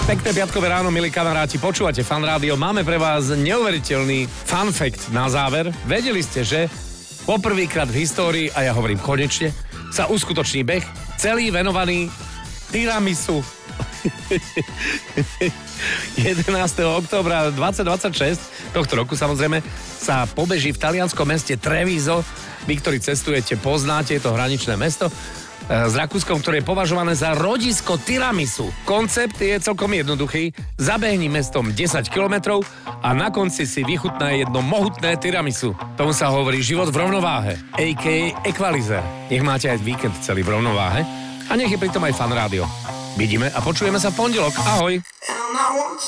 Pekné piatkové ráno, milí kamaráti, počúvate Fan Rádio. Máme pre vás neuveriteľný fun fact na záver. Vedeli ste, že poprvýkrát v histórii, a ja hovorím konečne, sa uskutoční beh celý venovaný tiramisu. 11. októbra 2026, tohto roku samozrejme, sa pobeží v talianskom meste Treviso. Vy, ktorí cestujete, poznáte, je to hraničné mesto s Rakúskom, ktoré je považované za rodisko tiramisu. Koncept je celkom jednoduchý. Zabehni mestom 10 kilometrov a na konci si vychutná jedno mohutné tiramisu. Tomu sa hovorí život v rovnováhe, a.k.a. equalizer. Nech máte aj víkend celý v rovnováhe a nech je pritom aj Fan Rádio. Vidíme a počujeme sa v pondelok. Ahoj!